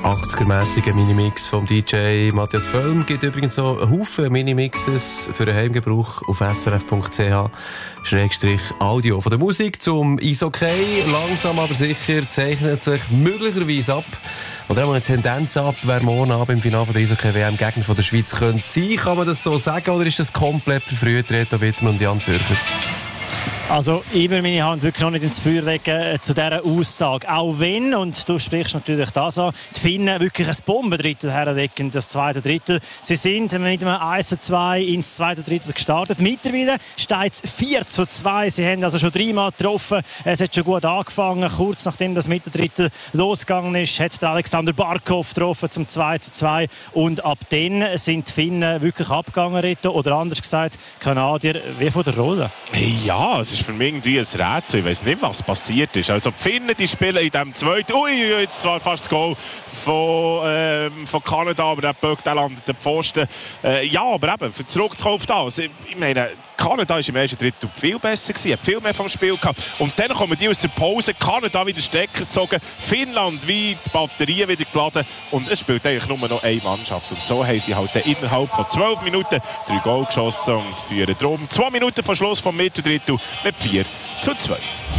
80er-mässiger Minimix vom DJ Matthias Völm. Gibt übrigens so einen Haufen Minimixes für den Heimgebrauch auf srf.ch/audio. Von der Musik zum Eishockey. Langsam aber sicher zeichnet sich möglicherweise ab. Oder auch eine Tendenz ab, wer morgen Abend im Finale der Eishockey-WM Gegner von der Schweiz könnte sein. Kann man das so sagen oder ist das komplett verfrüht, Reto Wittmann und Jan Zürcher? Also ich will meine Hand wirklich noch nicht ins Feuer legen zu dieser Aussage. Auch wenn, und du sprichst natürlich das an, die Finnen wirklich ein Bombendrittel herlegen, das zweite Drittel. Sie sind mit einem 1:2 ins zweite Drittel gestartet. Mittlerweile steht es 4:2. Sie haben also schon 3-mal getroffen. Es hat schon gut angefangen. Kurz nachdem das Mitterdrittel losgegangen ist, hat der Alexander Barkov getroffen zum 2:2. Und ab dann sind die Finnen wirklich abgegangen, Reto. Oder anders gesagt, Kanadier wie von der Rolle. Ja, es ist für mich irgendwie ein Rätsel. Ich weiß nicht, was passiert ist. Also die Finnen, die spielen in diesem zweiten... jetzt zwar fast das Goal von Kanada, aber der Böck, der landet den Pfosten. Ja, aber eben, für zurückzukommen auf das. Ich meine, Kanada war im ersten Drittel viel besser gewesen, hat viel mehr vom Spiel gehabt. Und dann kommen die aus der Pause, Kanada wieder Stecker gezogen, Finnland wie die Batterien wieder geladen. Und es spielt eigentlich nur noch eine Mannschaft. Und so haben sie halt innerhalb von 12 Minuten 3 Goal geschossen und führen darum 2 Minuten vor Schluss vom Mitterdrittel mit 4:2.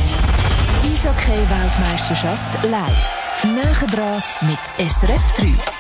Eishockey-Weltmeisterschaft live. Näher dran mit SRF 3.